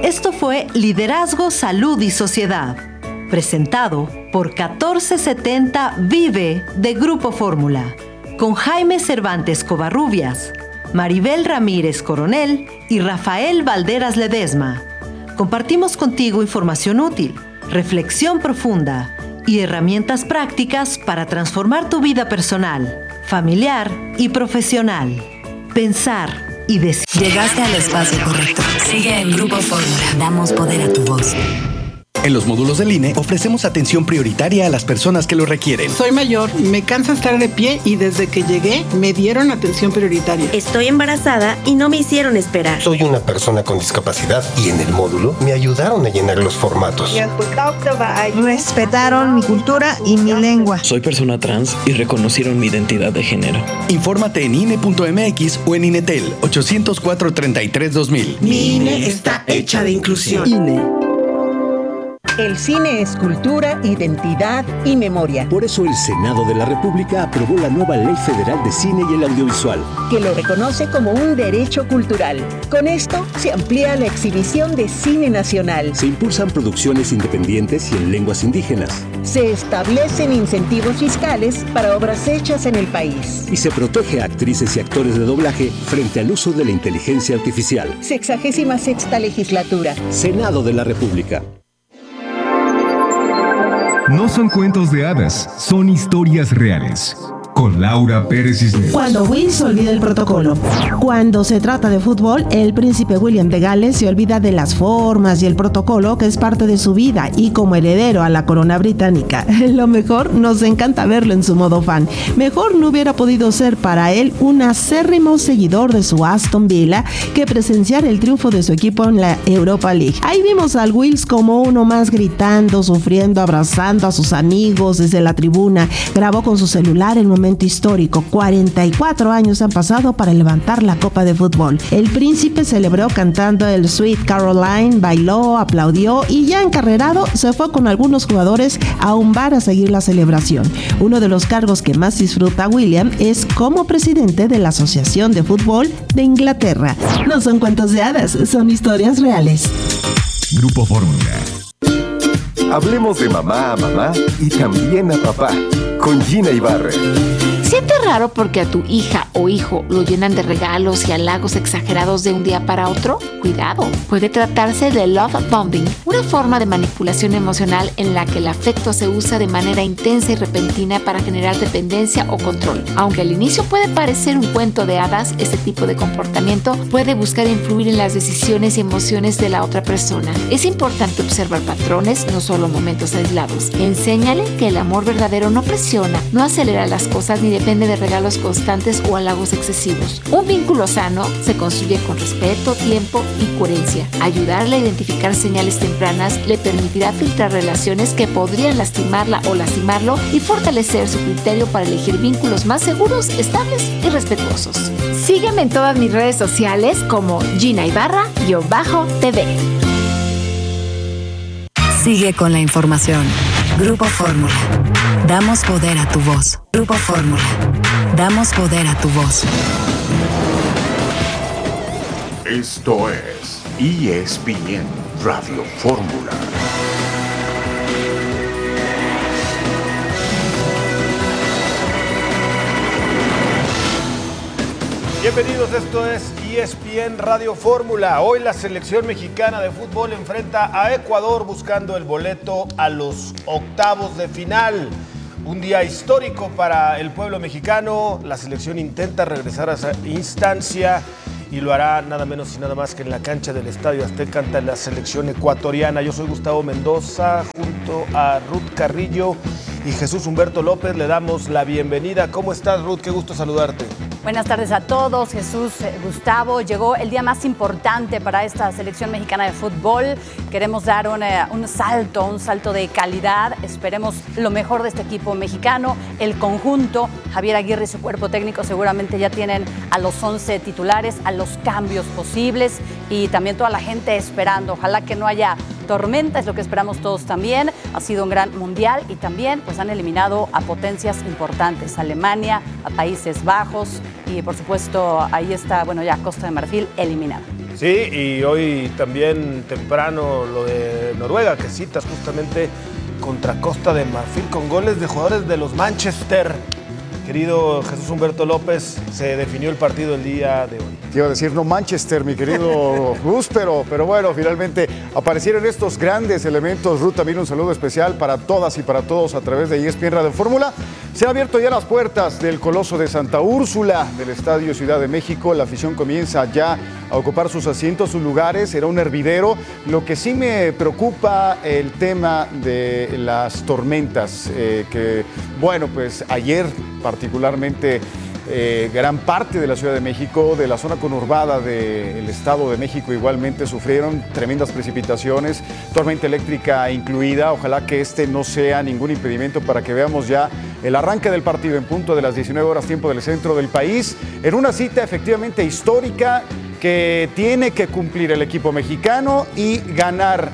Esto fue Liderazgo, Salud y Sociedad, presentado por 1470 Vive de Grupo Fórmula, con Jaime Cervantes Covarrubias, Maribel Ramírez Coronel y Rafael Valderas Ledesma. Compartimos contigo información útil, reflexión profunda y herramientas prácticas para transformar tu vida personal, familiar y profesional. Pensar y decidir. Llegaste al espacio correcto. Sigue en Grupo Fórmula. Damos poder a tu voz. En los módulos del INE ofrecemos atención prioritaria a las personas que lo requieren. Soy mayor, me cansa estar de pie y desde que llegué me dieron atención prioritaria. Estoy embarazada y no me hicieron esperar. Soy una persona con discapacidad y en el módulo me ayudaron a llenar los formatos. Respetaron mi cultura y mi lengua. Soy persona trans y reconocieron mi identidad de género. Infórmate en INE.mx o en INETEL 804-33-2000. Mi INE está hecha de inclusión. INE. El cine es cultura, identidad y memoria. Por eso el Senado de la República aprobó la nueva Ley Federal de Cine y el Audiovisual, que lo reconoce como un derecho cultural. Con esto se amplía la exhibición de cine nacional. Se impulsan producciones independientes y en lenguas indígenas. Se establecen incentivos fiscales para obras hechas en el país. Y se protege a actrices y actores de doblaje frente al uso de la inteligencia artificial. 66ª legislatura. Senado de la República. No son cuentos de hadas, son historias reales. Con Laura Pérez Cisneros. Cuando Will se olvida el protocolo. Cuando se trata de fútbol, el príncipe William de Gales se olvida de las formas y el protocolo que es parte de su vida y como heredero a la corona británica. Lo mejor, nos encanta verlo en su modo fan. Mejor no hubiera podido ser para él un acérrimo seguidor de su Aston Villa que presenciar el triunfo de su equipo en la Europa League. Ahí vimos al Wills como uno más gritando, sufriendo, abrazando a sus amigos desde la tribuna. Grabó con su celular el momento histórico. 44 años han pasado para levantar la copa de fútbol. El príncipe celebró cantando el Sweet Caroline, bailó, aplaudió y ya encarrerado se fue con algunos jugadores a un bar a seguir la celebración. Uno de los cargos que más disfruta William es como presidente de la Asociación de Fútbol de Inglaterra. No son cuentos de hadas, son historias reales. Grupo Fórmula. Hablemos de mamá a mamá y también a papá, con Gina Ibarra. ¿Sientes raro porque a tu hija o hijo lo llenan de regalos y halagos exagerados de un día para otro? Cuidado, puede tratarse de love bombing, una forma de manipulación emocional en la que el afecto se usa de manera intensa y repentina para generar dependencia o control. Aunque al inicio puede parecer un cuento de hadas, este tipo de comportamiento puede buscar influir en las decisiones y emociones de la otra persona. Es importante observar patrones, no solo momentos aislados. Enséñale que el amor verdadero no presiona, no acelera las cosas ni depende de regalos constantes o halagos excesivos. Un vínculo sano se construye con respeto, tiempo y coherencia. Ayudarle a identificar señales tempranas le permitirá filtrar relaciones que podrían lastimarla o lastimarlo y fortalecer su criterio para elegir vínculos más seguros, estables y respetuosos. Sígueme en todas mis redes sociales como Gina Ibarra-TV. Sigue con la información. Grupo Fórmula. Damos poder a tu voz. Grupo Fórmula. Damos poder a tu voz. Esto es ESPN Radio Fórmula. Bienvenidos, esto es ESPN Radio Fórmula. Hoy la selección mexicana de fútbol enfrenta a Ecuador buscando el boleto a los octavos de final. Un día histórico para el pueblo mexicano. La selección intenta regresar a esa instancia y lo hará nada menos y nada más que en la cancha del Estadio Azteca ante la selección ecuatoriana. Yo soy Gustavo Mendoza, junto a Ruth Carrillo y Jesús Humberto López. Le damos la bienvenida. ¿Cómo estás, Ruth? Qué gusto saludarte. Buenas tardes a todos, Jesús, Gustavo. Llegó el día más importante para esta selección mexicana de fútbol. Queremos dar un salto de calidad. Esperemos lo mejor de este equipo mexicano. El conjunto, Javier Aguirre y su cuerpo técnico seguramente ya tienen a los 11 titulares, a los cambios posibles y también toda la gente esperando. Ojalá que no haya tormenta, es lo que esperamos todos también. Ha sido un gran mundial y también pues han eliminado a potencias importantes, Alemania, a Países Bajos y por supuesto ahí está, bueno, ya Costa de Marfil eliminada. Sí, y hoy también temprano lo de Noruega, que citas justamente contra Costa de Marfil con goles de jugadores de los Manchester. Querido Jesús Humberto López, se definió el partido el día de hoy. Te iba a decir no Manchester, mi querido Gus, pero bueno, finalmente aparecieron estos grandes elementos. Ruth, también un saludo especial para todas y para todos a través de ESPN Radio Fórmula. Se han abierto ya las puertas del Coloso de Santa Úrsula del Estadio Ciudad de México. La afición comienza ya a ocupar sus asientos, sus lugares. Será un hervidero. Lo que sí me preocupa el tema de las tormentas, que bueno, pues ayer particularmente gran parte de la Ciudad de México, de la zona conurbada del Estado de México igualmente sufrieron tremendas precipitaciones, tormenta eléctrica incluida. Ojalá que este no sea ningún impedimento para que veamos ya el arranque del partido en punto de las 19 horas tiempo del centro del país, en una cita efectivamente histórica que tiene que cumplir el equipo mexicano y ganar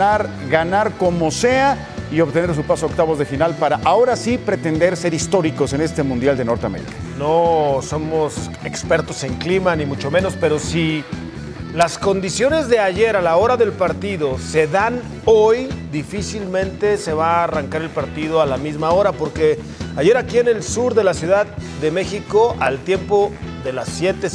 como sea, y obtener su paso a octavos de final para ahora sí pretender ser históricos en este Mundial de Norteamérica. No somos expertos en clima, ni mucho menos, pero si las condiciones de ayer a la hora del partido se dan hoy, difícilmente se va a arrancar el partido a la misma hora, porque ayer aquí en el sur de la Ciudad de México, al tiempo de las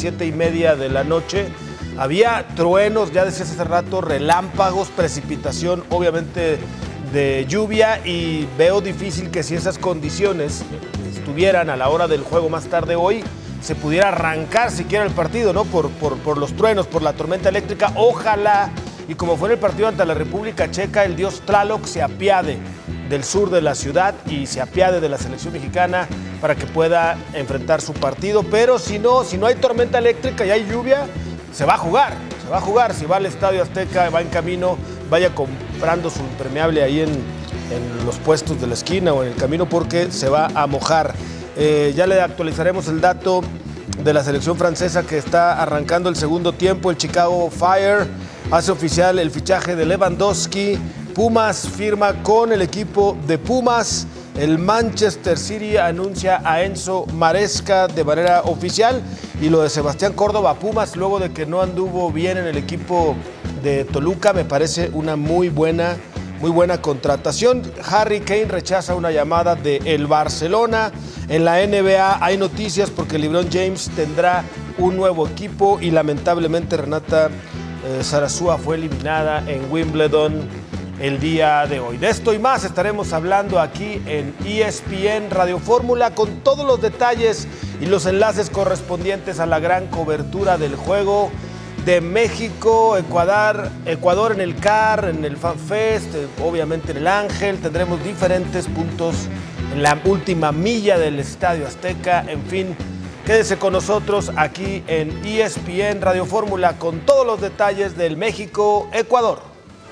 7:30 de la noche, había truenos, ya decías hace rato, relámpagos, precipitación, obviamente de lluvia, y veo difícil que si esas condiciones estuvieran a la hora del juego más tarde hoy, se pudiera arrancar siquiera el partido, ¿no? Por los truenos, por la tormenta eléctrica. Ojalá, y como fue en el partido ante la República Checa, el dios Tlaloc se apiade del sur de la ciudad y se apiade de la selección mexicana para que pueda enfrentar su partido. Pero si no hay tormenta eléctrica y hay lluvia, se va a jugar. Si va al Estadio Azteca, va en camino, vaya comprando su impermeable ahí en los puestos de la esquina o en el camino, porque se va a mojar. Ya le actualizaremos el dato de la selección francesa, que está arrancando el segundo tiempo. El Chicago Fire hace oficial el fichaje de Lewandowski. Pumas firma con el equipo de Pumas. El Manchester City anuncia a Enzo Maresca de manera oficial. Y lo de Sebastián Córdoba, Pumas, luego de que no anduvo bien en el equipo de Toluca, me parece una muy buena contratación. Harry Kane rechaza una llamada del Barcelona. En la NBA hay noticias porque LeBron James tendrá un nuevo equipo y lamentablemente Renata Sarasúa fue eliminada en Wimbledon el día de hoy. De esto y más estaremos hablando aquí en ESPN Radio Fórmula, con todos los detalles y los enlaces correspondientes a la gran cobertura del juego de México, Ecuador en el CAR, en el Fan Fest, obviamente en el Ángel. Tendremos diferentes puntos en la última milla del Estadio Azteca. En fin, quédese con nosotros aquí en ESPN Radio Fórmula con todos los detalles del México-Ecuador.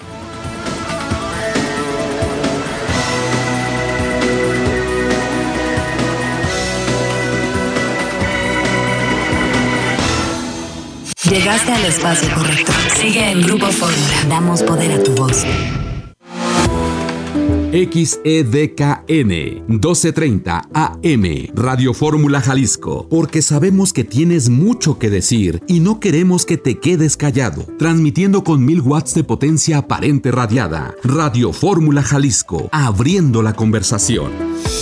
Llegaste al espacio correcto. Sigue en Grupo Fórmula. Damos poder a tu voz. XEDKN 1230 AM Radio Fórmula Jalisco, porque sabemos que tienes mucho que decir y no queremos que te quedes callado. Transmitiendo con 1000 watts de potencia aparente radiada. Radio Fórmula Jalisco, abriendo la conversación.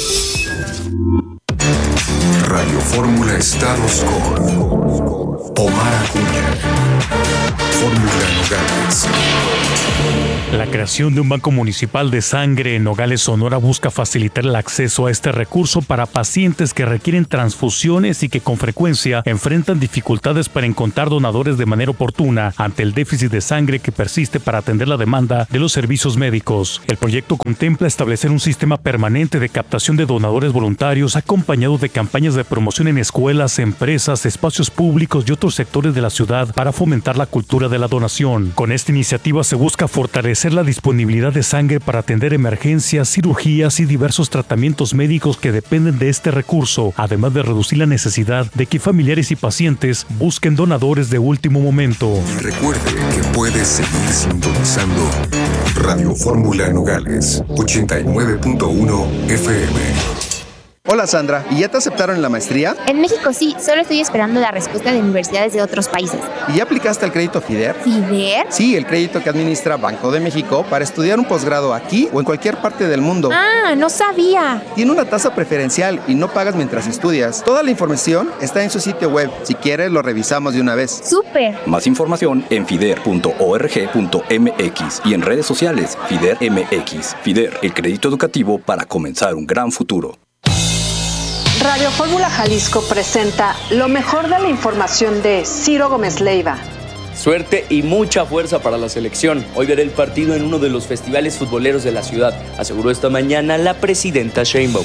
Radio Fórmula Estados con Omar Acuña, Fórmula Nogales. La creación de un banco municipal de sangre en Nogales, Sonora, busca facilitar el acceso a este recurso para pacientes que requieren transfusiones y que con frecuencia enfrentan dificultades para encontrar donadores de manera oportuna ante el déficit de sangre que persiste para atender la demanda de los servicios médicos. El proyecto contempla establecer un sistema permanente de captación de donadores voluntarios, acompañado de campañas de promoción en escuelas, empresas, espacios públicos y otros sectores de la ciudad para fomentar la cultura de la donación. Con esta iniciativa se busca fortalecer la disponibilidad de sangre para atender emergencias, cirugías y diversos tratamientos médicos que dependen de este recurso, además de reducir la necesidad de que familiares y pacientes busquen donadores de último momento. Y recuerde que puede seguir sintonizando Radio Fórmula Nogales 89.1 FM. Hola Sandra, ¿y ya te aceptaron en la maestría? En México sí, solo estoy esperando la respuesta de universidades de otros países. ¿Y ya aplicaste al crédito FIDER? ¿FIDER? Sí, el crédito que administra Banco de México para estudiar un posgrado aquí o en cualquier parte del mundo. Ah, no sabía. Tiene una tasa preferencial y no pagas mientras estudias. Toda la información está en su sitio web. Si quieres, lo revisamos de una vez. ¡Súper! Más información en fider.org.mx y en redes sociales FIDER MX. FIDER, el crédito educativo para comenzar un gran futuro. Radio Fórmula Jalisco presenta lo mejor de la información de Ciro Gómez Leiva. Suerte y mucha fuerza para la selección. Hoy veré el partido en uno de los festivales futboleros de la ciudad, aseguró esta mañana la presidenta Sheinbaum.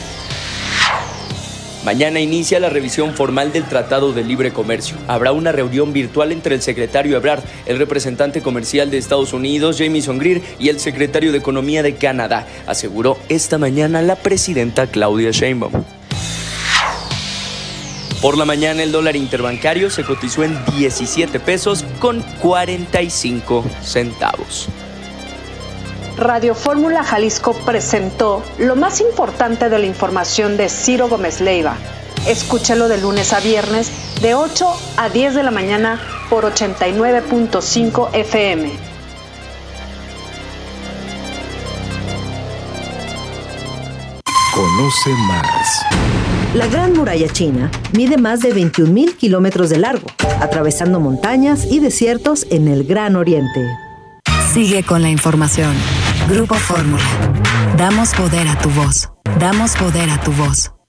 Mañana inicia la revisión formal del Tratado de Libre Comercio. Habrá una reunión virtual entre el secretario Ebrard, el representante comercial de Estados Unidos, Jamieson Greer, y el secretario de Economía de Canadá, aseguró esta mañana la presidenta Claudia Sheinbaum. Por la mañana el dólar interbancario se cotizó en 17 pesos con 45 centavos. Radio Fórmula Jalisco presentó lo más importante de la información de Ciro Gómez Leiva. Escúchalo de lunes a viernes de 8 a 10 de la mañana por 89.5 FM. Conoce más. La Gran Muralla China mide más de 21,000 kilómetros de largo, atravesando montañas y desiertos en el Gran Oriente. Sigue con la información. Grupo Fórmula. Damos poder a tu voz. Damos poder a tu voz.